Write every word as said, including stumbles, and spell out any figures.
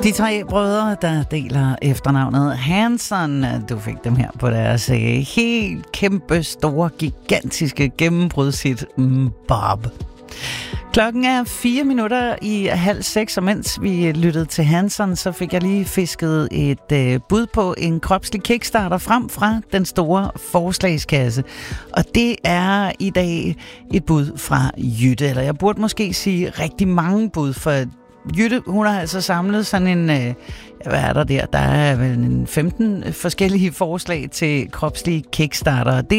De tre brødre, der deler efternavnet Hanson, du fik dem her på deres helt kæmpe, store, gigantiske gennembrudshit Bob. Klokken er fire minutter i halv seks, og mens vi lyttede til Hanson, så fik jeg lige fisket et øh, bud på en kropslig kickstarter frem fra den store forslagskasse. Og det er i dag et bud fra Jytte, eller jeg burde måske sige rigtig mange bud, for Jytte, hun har altså samlet sådan en, øh, hvad er der der? Der er vel en femten forskellige forslag til kropslige kickstarter. Det